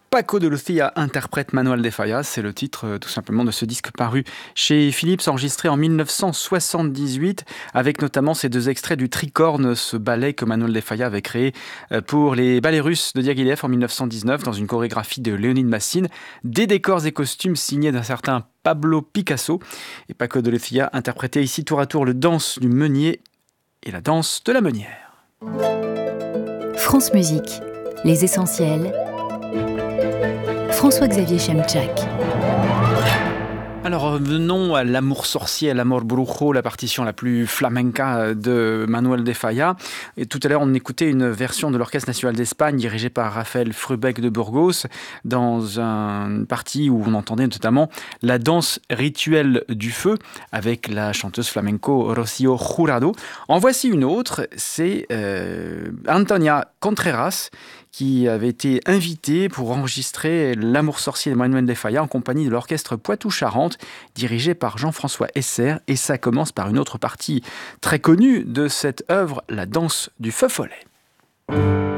Paco de Lucía interprète Manuel de Falla, c'est le titre tout simplement de ce disque paru chez Philips, enregistré en 1978, avec notamment ces deux extraits du Tricorne, ce ballet que Manuel de Falla avait créé pour les ballets russes de Diaghilev en 1919, dans une chorégraphie de Léonide Massine, des décors et costumes signés d'un certain Pablo Picasso. Et Paco de Lucía interprétait ici tour à tour le danse du meunier et la danse de la meunière. France Musique, les essentiels. François-Xavier Chemchak. Alors revenons à l'amour sorcier, à l'amor brujo, la partition la plus flamenca de Manuel de Falla. Et tout à l'heure, on écoutait une version de l'Orchestre national d'Espagne dirigée par Rafael Frubec de Burgos, dans une partie où on entendait notamment la danse rituelle du feu avec la chanteuse flamenco Rocío Jurado. En voici une autre, c'est Antonia Contreras, qui avait été invitée pour enregistrer L'amour sorcier de Manuel de Falla en compagnie de l'orchestre Poitou-Charentes, dirigé par Jean-François Esser. Et ça commence par une autre partie très connue de cette œuvre, la danse du feu follet.